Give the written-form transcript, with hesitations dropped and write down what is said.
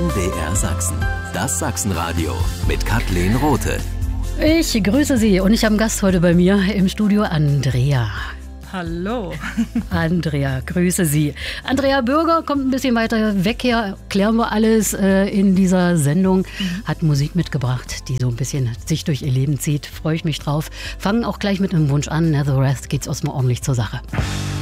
MDR Sachsen. Das Sachsenradio mit Kathleen Rothe. Ich grüße Sie und ich habe einen Gast heute bei mir im Studio, Andrea. Hallo. Andrea, grüße Sie. Andrea Bürger kommt ein bisschen weiter weg her, klären wir alles in dieser Sendung. Hat Musik mitgebracht, die so ein bisschen sich durch ihr Leben zieht. Freue ich mich drauf. Fangen auch gleich mit einem Wunsch an. Nazareth geht's erstmal ordentlich zur Sache.